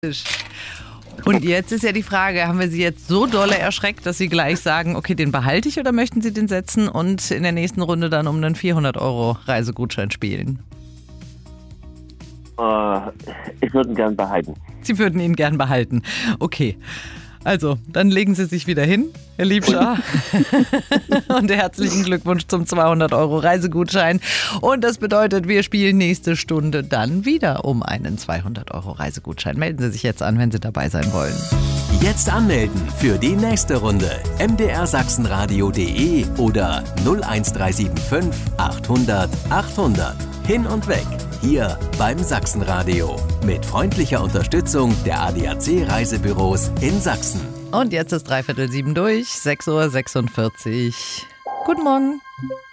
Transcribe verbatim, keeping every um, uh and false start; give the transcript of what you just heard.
Und jetzt ist ja die Frage, haben wir Sie jetzt so dolle erschreckt, dass Sie gleich sagen, okay, den behalte ich, oder möchten Sie den setzen und in der nächsten Runde dann um einen vierhundert Euro Reisegutschein spielen? Äh, ich würde ihn gern behalten. Sie würden ihn gern behalten. Okay. Also, dann legen Sie sich wieder hin, Herr Liebscher. Und herzlichen Glückwunsch zum zweihundert Euro Reisegutschein. Und das bedeutet, wir spielen nächste Stunde dann wieder um einen zweihundert Euro Reisegutschein. Melden Sie sich jetzt an, wenn Sie dabei sein wollen. Jetzt anmelden für die nächste Runde. m d r sachsenradio punkt de oder null eins drei sieben fünf achthundert achthundert. Hin und weg. Hier beim Sachsenradio. Mit freundlicher Unterstützung der A D A C Reisebüros in Sachsen. Und jetzt ist dreiviertel sieben durch, sechs Uhr sechsundvierzig. Guten Morgen.